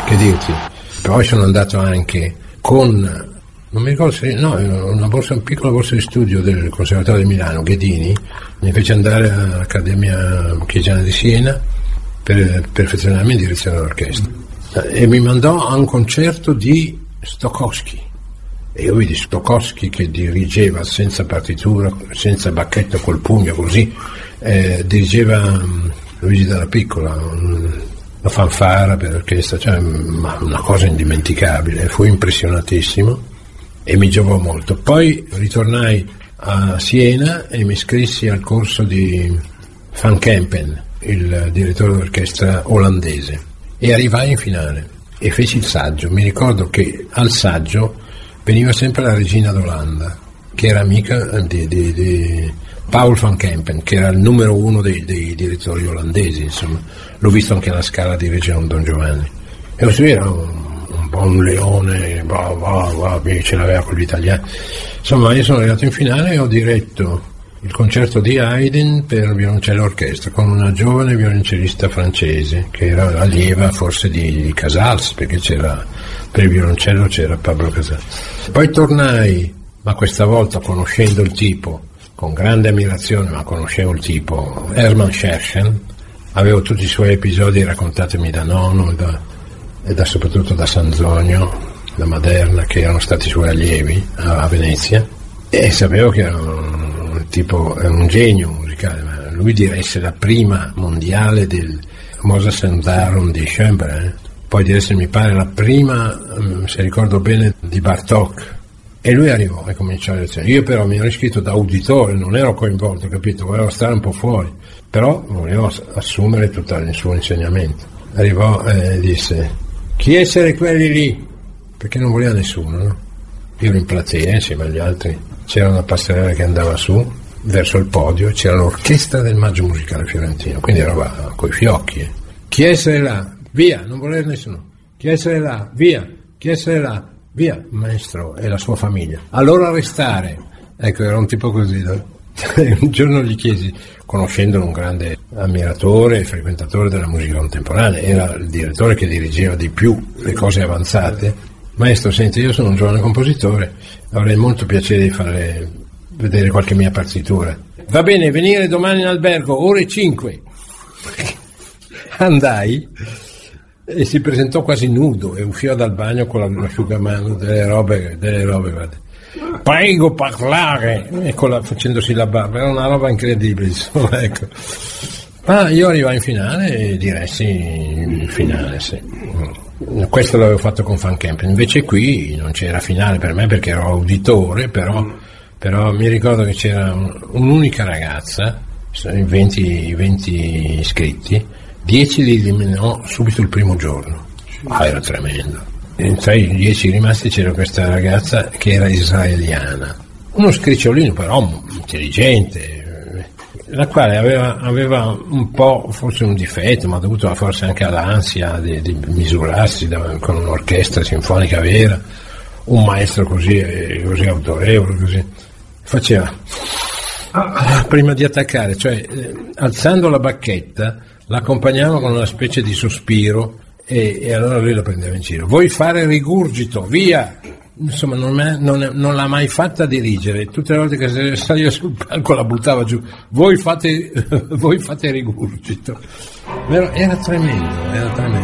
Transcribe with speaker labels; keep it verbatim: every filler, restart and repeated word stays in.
Speaker 1: che dirti. Poi sono andato anche con, non mi ricordo se, no, una borsa, una piccola borsa di studio del Conservatorio di Milano, Ghedini, mi fece andare all'Accademia Chiesiana di Siena per perfezionarmi in direzione d'orchestra e mi mandò a un concerto di Stokowski e io vidi Stokowski che dirigeva senza partitura, senza bacchetto, col pugno così, eh, dirigeva um, Luigi Dalla Piccola, um, la fanfara per l'orchestra, cioè una cosa indimenticabile, fui impressionatissimo e mi giovò molto. Poi ritornai a Siena e mi iscrissi al corso di Van Kempen, il direttore d'orchestra olandese, e arrivai in finale e feci il saggio. Mi ricordo che al saggio veniva sempre la regina d'Olanda, che era amica di, di, di Paul Van Kempen, che era il numero uno dei, dei direttori olandesi, insomma. L'ho visto anche alla Scala di Reggio Don Giovanni. E così era un, un po' un leone, bah, bah, bah, ce l'aveva con gli italiani. Insomma, io sono arrivato in finale e ho diretto il concerto di Haydn per violoncello e orchestra con una giovane violoncellista francese che era allieva forse di, di Casals, perché c'era per il violoncello c'era Pablo Casals. Poi tornai, ma questa volta conoscendo il tipo, con grande ammirazione, ma conoscevo il tipo, Hermann Scherchen, avevo tutti i suoi episodi raccontatemi da nonno e da, e da soprattutto da Sanzogno, da Maderna, che erano stati suoi allievi a, a Venezia, e sapevo che era un, un tipo, era un genio musicale, ma lui diresse la prima mondiale del Mozart-Sendaron di Schoenberg, poi diresse mi pare la prima, se ricordo bene, di Bartók. E lui arrivò e cominciò la lezione. Io però mi ero iscritto da uditore, non ero coinvolto, capito? Volevo stare un po' fuori, però volevo assumere tutto il suo insegnamento. Arrivò e disse: chi essere quelli lì? Perché non voleva nessuno, no? Io ero in platea insieme agli altri, c'era una passerella che andava su verso il podio e c'era l'orchestra del Maggio Musicale Fiorentino, quindi eravamo coi fiocchi. Eh. Chi essere là? Via, non voleva nessuno. Chi essere là? Via. Chi essere là? Via, maestro e la sua famiglia. Allora restare. Ecco, era un tipo così. No? Un giorno gli chiesi, conoscendolo un grande ammiratore e frequentatore della musica contemporanea, era il direttore che dirigeva di più le cose avanzate. Maestro, senti, io sono un giovane compositore, avrei molto piacere di fare vedere qualche mia partitura. Va bene, venire domani in albergo, ore cinque. Andai e si presentò quasi nudo e usciva dal bagno con l'asciugamano, delle robe, delle robe, guarda. Prego parlare, e con la, facendosi la barba, era una roba incredibile, insomma, ecco. Ma io arrivai in finale e diressi in finale, sì. Questo l'avevo fatto con Van Kempen, invece qui non c'era finale per me perché ero auditore, però, però mi ricordo che c'era un, un'unica ragazza, venti, venti iscritti, dieci li eliminò subito il primo giorno. Ah, era tremendo. E tra i dieci rimasti c'era questa ragazza che era israeliana, uno scricciolino però intelligente, la quale aveva, aveva un po' forse un difetto, ma dovuto forse anche all'ansia di, di misurarsi da, con un'orchestra sinfonica vera, un maestro così, così autorevole, così faceva prima di attaccare, cioè eh, alzando la bacchetta l'accompagnava con una specie di sospiro e, e allora lui lo prendeva in giro. Vuoi fare rigurgito? Via! Insomma, non, è, non, è, non l'ha mai fatta dirigere. Tutte le volte che saliva sul palco la buttava giù. Voi fate, voi fate rigurgito. Era, era tremendo, era tremendo.